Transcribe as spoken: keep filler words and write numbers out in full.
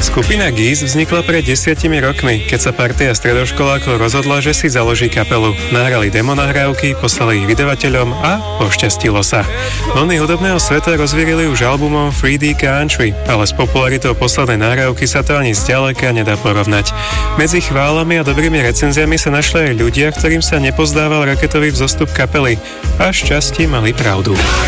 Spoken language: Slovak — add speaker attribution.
Speaker 1: Skupina Geese vznikla pred desiatimi rokmi, keď sa partia stredoškolákov rozhodla, že si založí kapelu. Nahrali demo nahrávky, poslali ich vydavateľom a pošťastilo sa. Vlny hudobného sveta rozvírili už albumom tri dé Country, ale s popularitou poslednej nahrávky sa to ani zďaleka nedá porovnať. Medzi chválami a dobrými recenziami sa našli aj ľudia, ktorým sa nepozdával raketový vzostup kapely a šťastí mali pravdu.